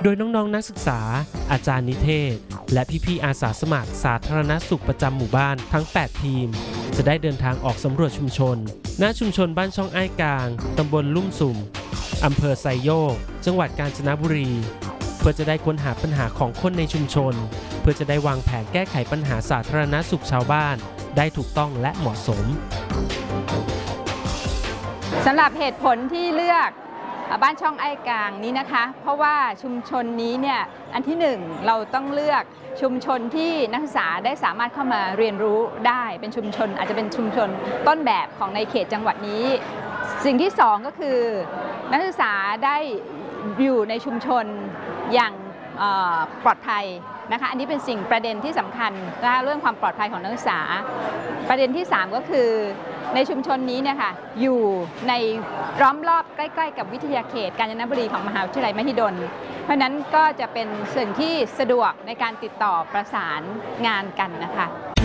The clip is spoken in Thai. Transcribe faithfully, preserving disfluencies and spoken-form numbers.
โดยน้องๆนักศึกษาอาจารย์นิเทศและพี่ๆอาสาสมัครสาธารณสุขประจำหมู่บ้านทั้งแปดทีมจะได้เดินทางออกสำรวจชุมชนณชุมชนบ้านช่องอ้ายกลางตำบลลุ่มสุ่มอำเภอไซโยกจังหวัดกาญจนบุรีเพื่อจะได้ค้นหาปัญหาของคนในชุมชนเพื่อจะได้วางแผนแก้ไขปัญหาสาธารณสุขชาวบ้านได้ถูกต้องและเหมาะสมสำหรับเหตุผลที่เลือกบ้านช่องอ้ายกลางนี้นะคะเพราะว่าชุมชนนี้เนี่ยอันที่หนึ่งเราต้องเลือกชุมชนที่นักศึกษาได้สามารถเข้ามาเรียนรู้ได้เป็นชุมชนอาจจะเป็นชุมชนต้นแบบของในเขตจังหวัดนี้สิ่งที่สองก็คือนักศึกษาได้อยู่ในชุมชนอย่างปลอดภัยนะคะอันนี้เป็นสิ่งประเด็นที่สำคัญนะคะเรื่องความปลอดภัยของนักศึกษาประเด็นที่สามก็คือในชุมชนนี้เนี่ยค่ะอยู่ในล้อมรอบใกล้ๆกับวิทยาเขตกาญจนบุรีของมหาวิทยาลัยมหิดลเพราะนั้นก็จะเป็นสิ่งที่สะดวกในการติดต่อประสานงานกันนะคะ